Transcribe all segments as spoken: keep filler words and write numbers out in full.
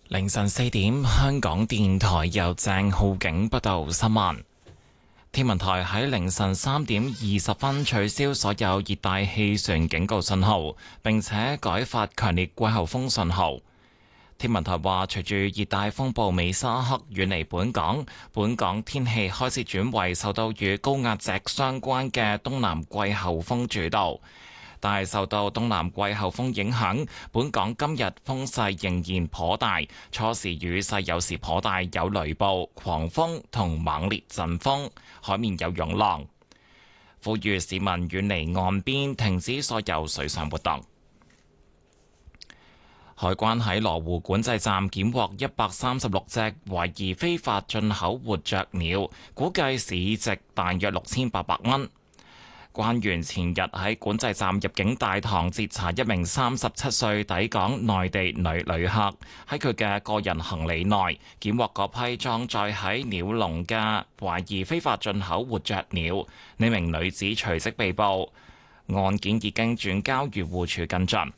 凌晨四點，香港電台由鄭浩景報道新聞。天文台喺凌晨三點二十分取消所有熱帶氣旋警告信號，並且改發強烈季候風信號。天文台話，隨住熱帶風暴美沙克遠離本港，本港天氣開始轉為受到與高壓脊相關嘅東南季候風主導。但係受到東南季候風影響，本港今日風勢仍然頗大，初時雨勢有時頗大，有雷暴、狂風同猛烈陣風，海面有湧浪。呼籲市民遠離岸邊，停止所有水上活動。海關喺羅湖管制站檢獲一百三十六隻懷疑非法進口活雀鳥，估計市值大約六千八百蚊。關員前日喺管制站入境大堂截查一名三十七歲抵港內地女旅客，喺佢嘅個人行李內檢獲嗰批裝載喺鳥籠嘅懷疑非法進口活雀鳥。呢名女子隨即被捕，案件已經轉交漁護署跟進。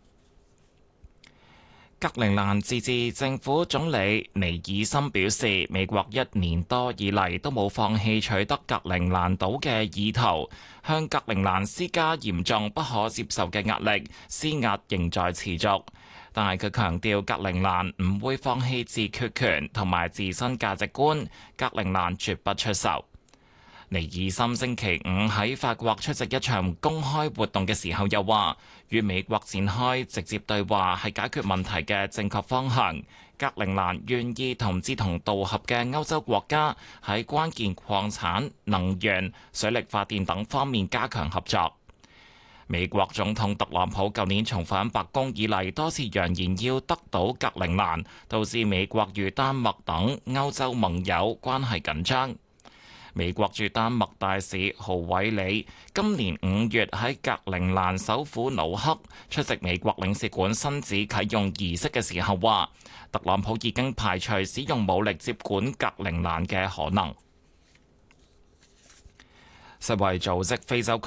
格陵蘭自治政府總理尼爾森表示，美國一年多以嚟都冇放棄取得格陵蘭島嘅意圖，向格陵蘭施加嚴重不可接受嘅壓力，施壓仍在持續。但係佢強調，格陵蘭唔會放棄自決權同埋自身價值觀，格陵蘭絕不出售。尼爾森星期五喺法國出席一場公開活動嘅時候又話，與美國展開直接對話係解決問題嘅正確方向。格陵蘭願意同志同道合嘅歐洲國家喺關鍵礦產、能源、水力發電等方面加強合作。美國總統特朗普舊年重返白宮以嚟，多次揚言要得到格陵蘭，導致美國與丹麥等歐洲盟友關係緊張。美國駐丹麥大使豪偉里今年五月喺格陵蘭首府努克出席美國領事館新址啟用儀式嘅時候話，特朗普已經排除使用武力接管格陵蘭嘅可能。世衛組織非洲